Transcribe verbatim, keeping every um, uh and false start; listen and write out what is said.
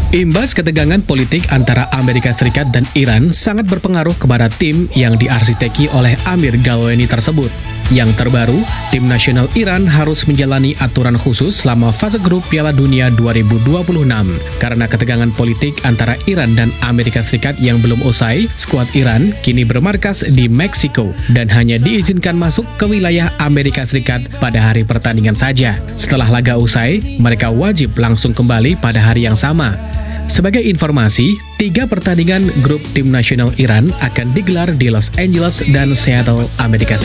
Imbas ketegangan politik antara Amerika Serikat dan Iran sangat berpengaruh kepada tim yang diarsiteki oleh Amir Galwani tersebut. Yang terbaru, tim nasional Iran harus menjalani aturan khusus selama fase grup Piala Dunia dua ribu dua puluh enam. Karena ketegangan politik antara Iran dan Amerika Serikat yang belum usai, skuad Iran kini bermarkas di Meksiko dan hanya diizinkan masuk ke wilayah Amerika Serikat pada hari pertandingan saja. Setelah laga usai, mereka wajib langsung kembali pada hari yang sama. Sebagai informasi, tiga pertandingan grup tim nasional Iran akan digelar di Los Angeles dan Seattle, Amerika Serikat.